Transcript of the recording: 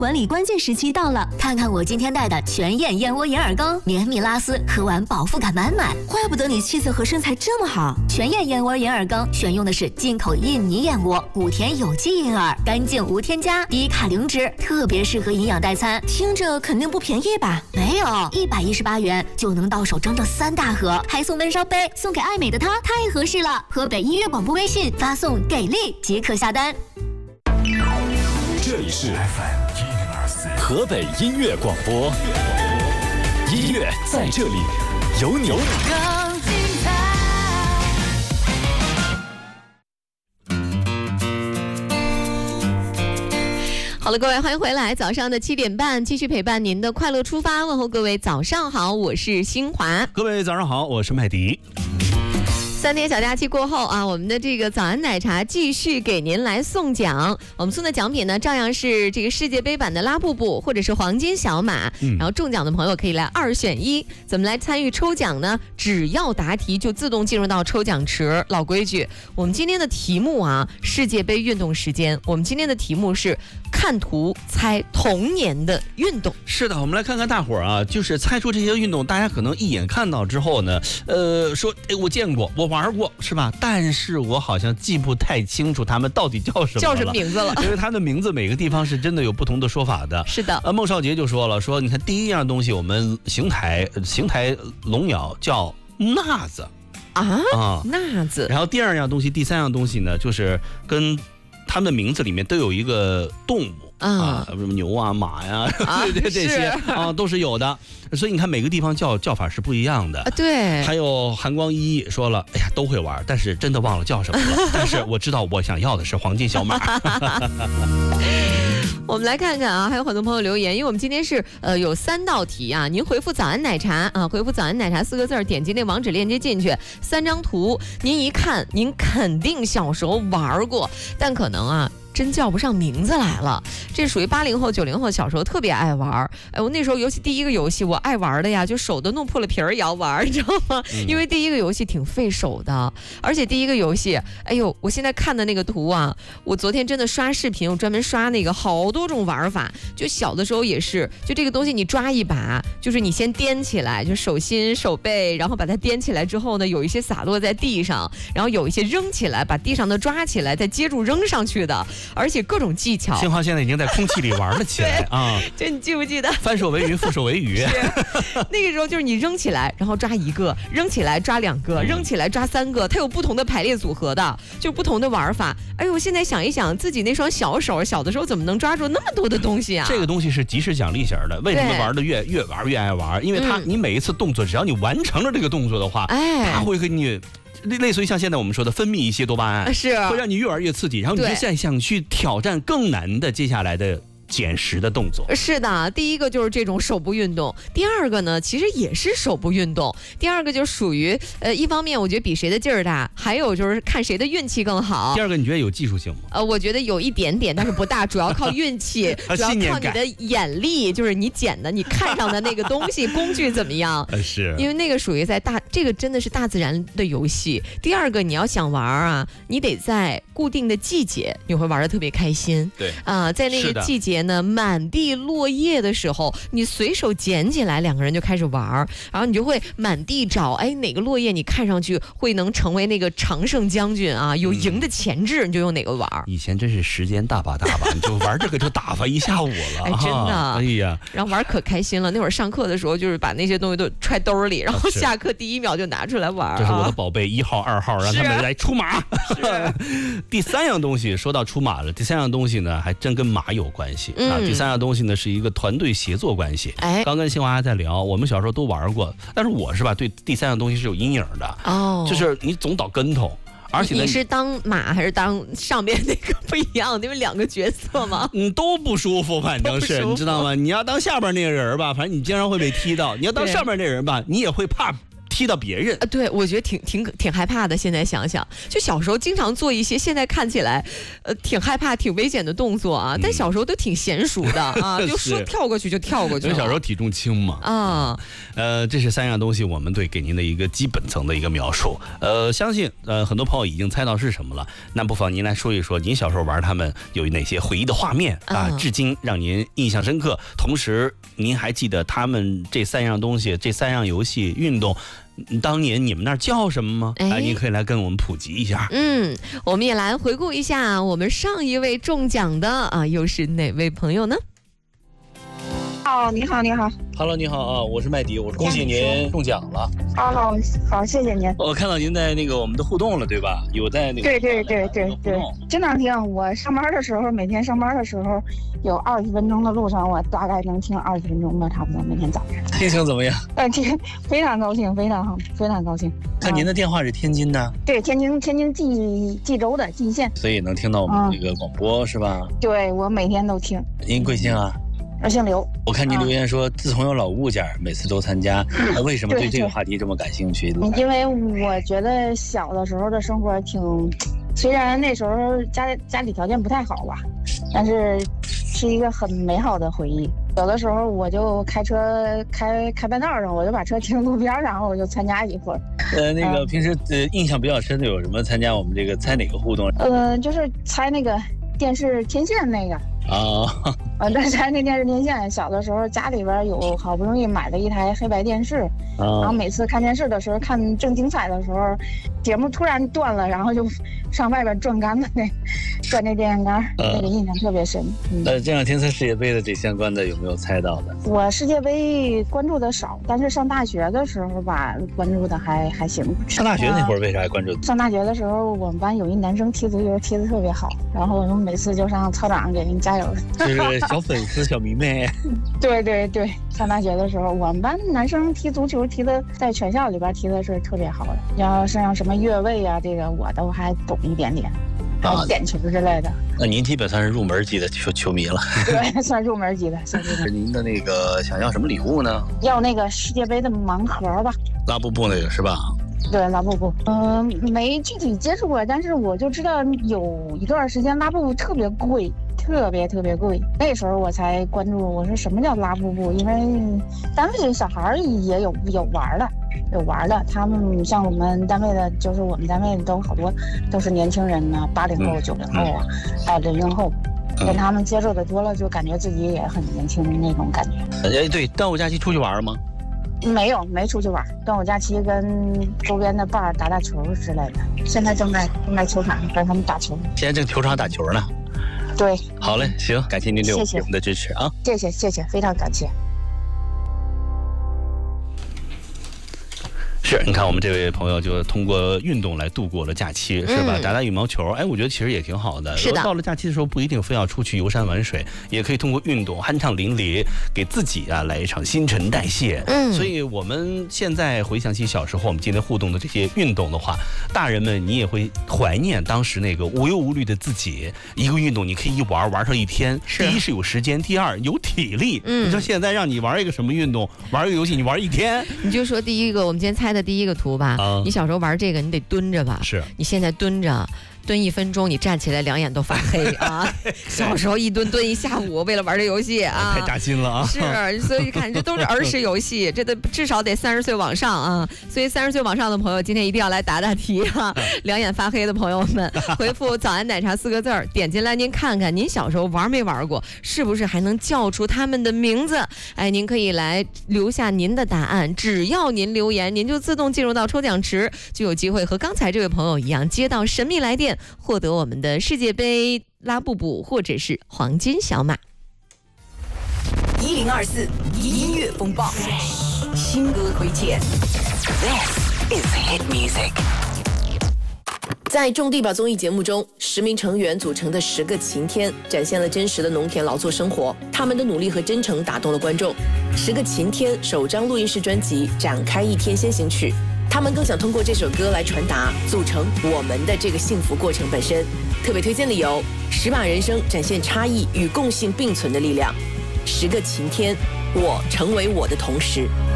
管理关键时期到了， 看看我今天带的全燕燕窝银耳羹，绵密拉丝，喝完饱腹感满满。 怪不得你气色和身材这么好。 全燕燕窝银耳羹选用的是进口印尼燕窝，谷田有机银耳，干净无添加，低卡零脂，特别适合营养代餐。 听着肯定不便宜吧？ 没有，118元就能到手整整3大盒，还送温烧杯，送给爱美的她，太合适了。河北音乐广播微信发送“给力”即可下单。 这里是 FM 104河北音乐广播，音乐在这里，有你。 更精彩。 好了，各位，欢迎回来。早上的7点半，继续陪伴您的快乐出发。问候各位，早上好，我是新华。 各位早上好，我是麦迪。 3天小假期过后啊，我们的这个早安奶茶继续给您来送奖。我们送的奖品呢，照样是这个世界杯版的拉布布或者是黄金小马。然后中奖的朋友可以来2选1。怎么来参与抽奖呢？只要答题就自动进入到抽奖池。老规矩，我们今天的题目啊，世界杯运动时间。我们今天的题目是看图猜童年的运动。 是的，我们来看看大伙儿啊，就是猜出这些运动，大家可能一眼看到之后呢，说我见过，我玩过，是吧？但是我好像记不太清楚他们到底叫什么了， 叫什么名字了？ 因为他的名字每个地方是真的有不同的说法的。 是的， 孟少杰就说了，说你看第一样东西，我们邢台龙鸟叫纳子啊， 纳子。 然后第二样东西，第三样东西呢，就是跟他们名字里面都有一个动物。什么牛啊、马呀，这些啊都是有的，所以你看每个地方叫法是不一样的。 对。还有韩光一说了，哎呀都会玩，但是真的忘了叫什么了。但是我知道我想要的是黄金小马。 我们来看看啊，还有很多朋友留言，因为我们今天是有3道题啊，您回复早安奶茶啊，回复早安奶茶4个字，点击那网址链接进去，3张图，您一看，您肯定小时候玩过，但可能啊。真叫不上名字来了，这属于80后、90后小时候特别爱玩。我那时候尤其第一个游戏我爱玩的呀，就手都弄破了皮儿也要玩，你知道吗？因为第一个游戏挺费手的，而且第一个游戏，哎呦，我现在看的那个图啊，我昨天真的刷视频，我专门刷那个好多种玩法。就小的时候也是，就这个东西你抓一把，就是你先掂起来，就手心、手背，然后把它掂起来之后呢，有一些洒落在地上，然后有一些扔起来，把地上的抓起来，再接住扔上去的。而且各种技巧， 新华现在已经在空气里玩了起来啊！ 就你记不记得翻手为云，覆手为雨？ 那个时候就是你扔起来，然后抓1个，扔起来抓2个，扔起来抓3个，它有不同的排列组合的，就不同的玩法。哎呦，我现在想一想，自己那双小手，小的时候怎么能抓住那么多的东西啊？ 这个东西是及时奖励型的，为什么玩的越玩越爱玩？因为你每一次动作，只要你完成了这个动作的话，它会给你。类似于像现在我们说的分泌一些多巴胺， 是会让你越玩越刺激，然后你就现在想去挑战更难的接下来的捡拾的动作。 是的，第一个就是这种手部运动，第二个呢其实也是手部运动，第二个就属于一方面我觉得比谁的劲儿大，还有就是看谁的运气更好。 第二个你觉得有技术性吗？ 我觉得有一点点，但是不大，主要靠运气，主要靠你的眼力，就是你捡的你看上的那个东西工具怎么样。 是因为那个属于这个真的是大自然的游戏。第二个你要想玩啊，你得在固定的季节你会玩得特别开心。 对在那个季节呢满地落叶的时候，你随手捡起来，2个人就开始玩，然后你就会满地找，哎，哪个落叶你看上去会能成为那个常胜将军啊，有赢的潜质，你就用哪个玩。 以前真是时间大把，你就玩这个就打发一下午了。 哎，真的， 哎呀， 然后玩可开心了。那会儿上课的时候，就是把那些东西都揣兜里，然后下课第1秒就拿出来玩。 这是我的宝贝1号、2号，让他们来出马。第3样东西说到出马了，第3样东西呢，还真跟马有关系啊。第3样东西呢是一个团队协作关系。刚跟新华还在聊，我们小时候都玩过，但是我是吧，对第3样东西是有阴影的。就是你总倒跟头。而且你是当马还是当上边那个不一样？因为2个角色嘛， 都不舒服，反正是你知道吗？你要当下边那个人吧，反正你经常会被踢到；你要当上边那人吧，你也会怕踢踢到别人。 对，我觉得挺害怕的。现在想想，就小时候经常做一些现在看起来，挺害怕、挺危险的动作啊。但小时候都挺娴熟的啊，就说跳过去就跳过去。 因为小时候体重轻嘛。啊，这是3样东西，我们对给您的一个基本层的一个描述。相信很多朋友已经猜到是什么了。那不妨您来说一说，您小时候玩他们有哪些回忆的画面啊？至今让您印象深刻。同时，您还记得他们这3样东西、这3样游戏运动，当年你们那儿叫什么吗？您可以来跟我们普及一下。 我们也来回顾一下我们上一位中奖的啊，又是哪位朋友呢？ 你好，你好。 Hello， 你好啊，我是麦迪，我恭喜您中奖了。 好，谢谢您。 我看到您在那个我们的互动了，对吧？有在那个对，经常听。我上班的时候，每天上班的时候有20分钟的路上，我大概能听20分钟吧，差不多每天早上。 心情怎么样？ 听非常高兴，非常好，非常高兴。 看您的电话是天津的？ 对，天津蓟州的蓟县， 所以能听到我们这个广播是吧？ 对，我每天都听。 您贵姓啊？ 我姓刘。 我看您留言说，自从有老物件，每次都参加。为什么对这个话题这么感兴趣？ 因为我觉得小的时候的生活虽然那时候家里条件不太好吧，但是是一个很美好的回忆。有的时候我就开车开半道上，我就把车停路边，然后我就参加一会儿。 那个平时印象比较深的有什么？参加我们这个猜哪个互动？ 就是猜那个电视天线那个。在猜那电视天线。小的时候家里边有好不容易买了一台黑白电视，然后每次看电视的时候，看正精彩的时候，节目突然断了，然后就上外边转杆子转那电线杆，那个印象特别深。 这两天猜世界杯的这相关的有没有猜到的？ 我世界杯关注的少，但是上大学的时候吧，关注的还行。 上大学那会儿为啥关注？ 上大学的时候，我们班有一男生踢足球踢得特别好，然后我们每次就上操场给人加油。 就是小粉丝、小迷妹。 对，上大学的时候，我们班男生踢足球踢的，在全校里边踢的是特别好的。要像什么越位啊，这个我都还懂一点点，还有点球之类的。 那您基本算是入门级的球迷了。 对，算入门级的。 您的那个想要什么礼物呢？ 要那个世界杯的盲盒吧。 拉布布那个是吧？ 对，拉布布。没具体接触过，但是我就知道有一段时间拉布布特别贵。特别贵，那时候我才关注。我说什么叫拉布布？因为单位小孩也有玩的，他们像我们单位的，就是我们单位都好多都是年轻人呢，80后、90后啊，还有00后，跟他们接触的多了，就感觉自己也很年轻的那种感觉。 对，端午假期出去玩吗？ 没出去玩。端午假期跟周边的伴儿打球之类的。现在正在球场跟他们打球。 现在正球场打球呢。 对， 好嘞，行，感谢您对我们的支持啊！ 谢谢，非常感谢。 是，你看我们这位朋友就通过运动来度过了假期，是吧？打打羽毛球，我觉得其实也挺好的。 是的， 到了假期的时候，不一定非要出去游山玩水，也可以通过运动酣畅淋漓，给自己来一场新陈代谢。所以我们现在回想起小时候我们今天互动的这些运动的话，大人们你也会怀念当时那个无忧无虑的自己。一个运动你可以玩上一天，第一是有时间，第二有体力。你说现在让你玩一个什么运动，玩一个游戏，你玩一天。 你就说第一个，我们今天猜的第一个图吧。你小时候玩这个，你得蹲着吧？是。你现在蹲着。蹲1分钟，你站起来2眼都发黑啊！小时候一蹲1下午，为了玩这游戏啊， 太扎心了啊！ 是，所以看这都是儿时游戏，这至少得30岁往上啊！所以30岁往上的朋友，今天一定要来答题啊！2眼发黑的朋友们，回复“早安奶茶”4个字儿，点进来您看看，您小时候玩没玩过？是不是还能叫出他们的名字？您可以来留下您的答案，只要您留言，您就自动进入到抽奖池，就有机会和刚才这位朋友一样，接到神秘来电。获得我们的世界杯拉布布或者是黄金小马。 1024音乐风暴，新歌推荐。This is hit music。 在种地吧综艺节目中，10名成员组成的10个晴天展现了真实的农田劳作生活，他们的努力和真诚打动了观众。10个晴天首张录音室专辑《展开一天先行曲》。他们更想通过这首歌来传达组成我们的这个幸福过程本身。特别推荐理由：10把人生展现差异与共性并存的力量。10个晴天，我成为我的同时。